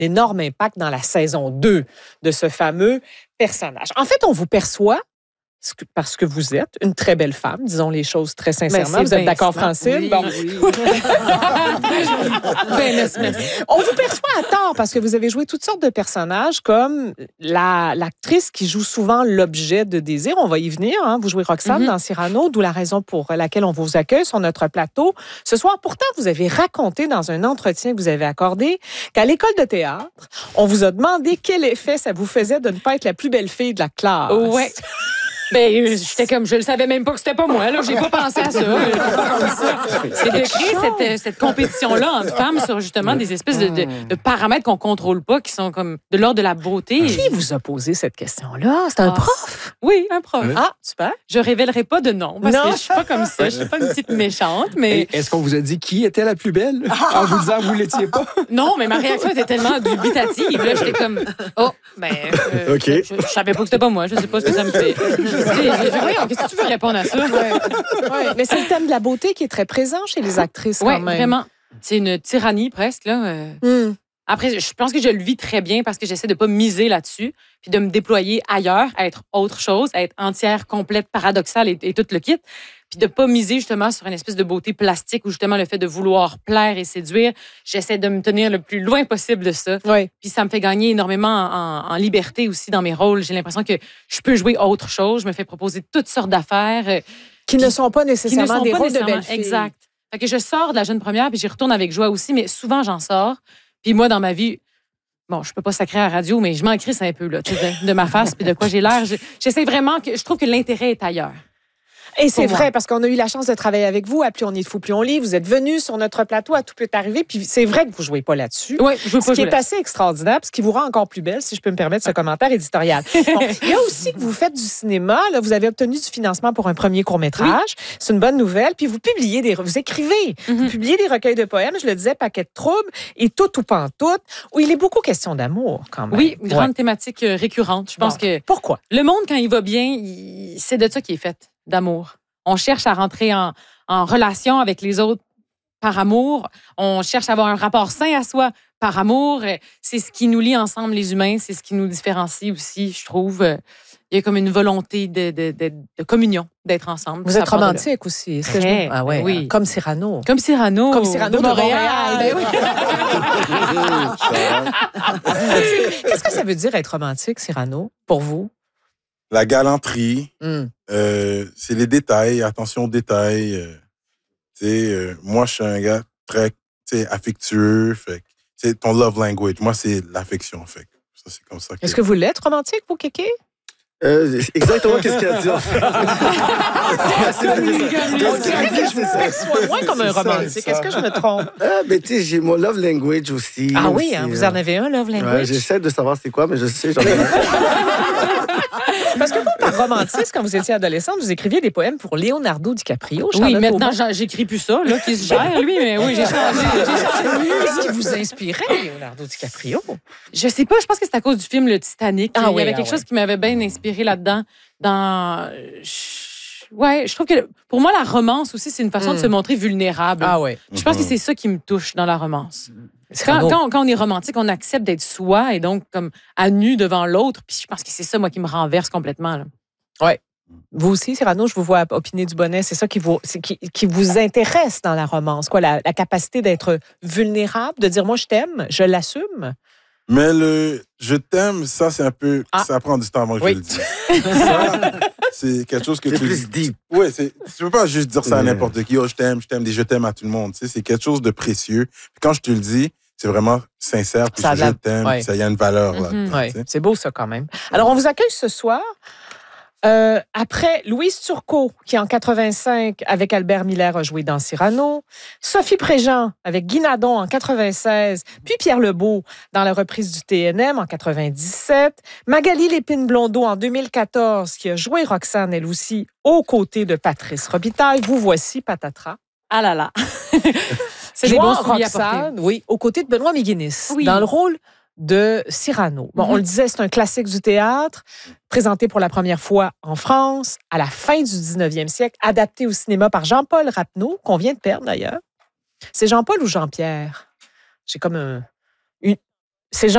énorme impact dans la saison 2 de ce fameux personnage. En fait, on vous perçoit parce que vous êtes une très belle femme, disons les choses très sincèrement. Vous êtes d'accord, Francine? Oui, bon. oui. On vous perçoit à tort parce que vous avez joué toutes sortes de personnages comme l'actrice qui joue souvent l'objet de désir. On va y venir. Hein? Vous jouez Roxane dans Cyrano, d'où la raison pour laquelle on vous accueille sur notre plateau. Ce soir, pourtant, vous avez raconté dans un entretien que vous avez accordé qu'à l'école de théâtre, on vous a demandé quel effet ça vous faisait de ne pas être la plus belle fille de la classe. Ouais. Ben, j'étais comme, je le savais même pas que c'était pas moi, là. J'ai pas pensé à ça. C'est de créer cette compétition-là entre femmes sur justement des espèces de paramètres qu'on contrôle pas, qui sont comme de l'ordre de la beauté. Qui vous a posé cette question-là? C'est un prof? Oui, un prof. Oui. Ah, super. Je révélerai pas de nom, parce que je suis pas comme ça. Je suis pas une petite méchante, mais... Est-ce qu'on vous a dit qui était la plus belle? En vous disant, vous l'étiez pas? Non, mais ma réaction était tellement dubitative. Là, j'étais comme, OK. Je savais pas que c'était pas moi. Je sais pas ce que ça me fait. Voyons, qu'est-ce que tu veux répondre à ça? Ouais. Mais c'est le thème de la beauté qui est très présent chez les actrices, quand même. Oui, vraiment. C'est une tyrannie, presque. Là. Après, je pense que je le vis très bien parce que j'essaie de pas miser là-dessus, puis de me déployer ailleurs, à être autre chose, à être entière, complète, paradoxale et tout le kit, puis de pas miser justement sur une espèce de beauté plastique ou justement le fait de vouloir plaire et séduire. J'essaie de me tenir le plus loin possible de ça. Oui. Puis ça me fait gagner énormément en liberté aussi dans mes rôles. J'ai l'impression que je peux jouer autre chose. Je me fais proposer toutes sortes d'affaires. Qui ne sont pas nécessairement des rôles de belles filles. Exact. Fait que je sors de la jeune première, puis j'y retourne avec joie aussi, mais souvent j'en sors. Puis moi, dans ma vie, bon, je peux pas sacrer à la radio, mais je m'en crisse un peu là, de ma face puis de quoi j'ai l'air. J'essaie vraiment que je trouve que l'intérêt est ailleurs. Et c'est vrai, parce qu'on a eu la chance de travailler avec vous à Plus on est de fou, plus on lit. Vous êtes venus sur notre plateau à Tout peut arriver, puis c'est vrai que vous jouez pas là-dessus. Oui, je veux pas ce qui jouer est assez extraordinaire, ce qui vous rend encore plus belle, si je peux me permettre ce commentaire éditorial. Bon, il y a aussi que vous faites du cinéma. Là, vous avez obtenu du financement pour un premier court-métrage. Oui. C'est une bonne nouvelle. Puis vous publiez vous écrivez. Vous publiez des recueils de poèmes, je le disais, Paquet de troubles et Tout ou pantoute, où il est beaucoup question d'amour, quand même. Oui, une grande thématique récurrente. Je pense que... Pourquoi? Le monde, quand il va bien, c'est de ça qui est fait, d'amour. On cherche à rentrer en relation avec les autres par amour. On cherche à avoir un rapport sain à soi par amour. C'est ce qui nous lie ensemble, les humains. C'est ce qui nous différencie aussi, je trouve. Il y a comme une volonté de communion, d'être ensemble. Vous êtes romantique aussi. Très, ah ouais, oui. Comme Cyrano. Comme Cyrano. Comme Cyrano de Montréal. Ben oui. Qu'est-ce que ça veut dire être romantique, Cyrano, pour vous? La galanterie, c'est les détails, attention aux détails. Moi, je suis un gars très affectueux. C'est ton love language. Moi, c'est l'affection. Ça, c'est comme ça. Est-ce que vous l'êtes romantique, vous, Kéké? Exactement qu'est-ce qu'il a dit, en fait. Je me perçois moins comme un romantique. Est-ce que je me trompe? Mais tu sais, j'ai mon love language aussi. Ah oui, hein, vous en avez un, love language? Ouais, j'essaie de savoir c'est quoi, mais je sais, j'en ai un. Parce que vous, par romantisme, quand vous étiez adolescente, vous écriviez des poèmes pour Leonardo DiCaprio. Oui, maintenant, j'écris plus ça, là, qui se gère, lui, mais oui, j'ai changé. Qu'est-ce qui vous inspirait, Leonardo DiCaprio? Je sais pas, je pense que c'est à cause du film Le Titanic. Il y avait quelque chose qui m'avait bien inspiré là-dedans. Ouais, je trouve que pour moi, la romance aussi, c'est une façon de se montrer vulnérable. Ah ouais. Je pense que c'est ça qui me touche dans la romance. Quand on est romantique, on accepte d'être soi et donc comme à nu devant l'autre. Puis je pense que c'est ça, moi, qui me renverse complètement. Là. Ouais. Vous aussi, Cyrano, je vous vois opiner du bonnet. C'est ça qui vous intéresse dans la romance, quoi, la capacité d'être vulnérable, de dire moi je t'aime, je l'assume. Mais le je t'aime, ça c'est un peu, ça prend du temps avant que je le dise. Ça, c'est quelque chose que c'est tu plus deep. Oui, tu peux pas juste dire ça à n'importe qui. Oh, je t'aime, je t'aime à tout le monde. C'est quelque chose de précieux. Puis quand je te le dis, c'est vraiment sincère. Puis je t'aime. Ouais. Ça y a une valeur là. Ouais. C'est beau ça quand même. Alors on vous accueille ce soir. Après Louise Turcot, qui en 85, avec Albert Miller, a joué dans Cyrano. Sophie Préjean, avec Guy Nadon en 96. Puis Pierre Lebeau, dans la reprise du TNM en 97. Magali Lépine-Blondeau en 2014, qui a joué Roxane, elle aussi, aux côtés de Patrice Robitaille. Vous voici, patatras. Ah là là. C'est des bons Roxane, oui, aux côtés de Benoît Méguinis, dans le rôle de Cyrano. Bon, on le disait, c'est un classique du théâtre, présenté pour la première fois en France, à la fin du 19e siècle, adapté au cinéma par Jean-Paul Rapneau, qu'on vient de perdre d'ailleurs. C'est Jean-Paul ou Jean-Pierre? J'ai comme c'est Jean